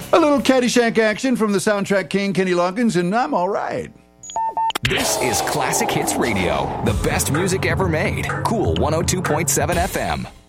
A little Caddyshack action from the soundtrack king, Kenny Loggins, and I'm all right. This is Classic Hits Radio, the best music ever made. Cool 102.7 FM.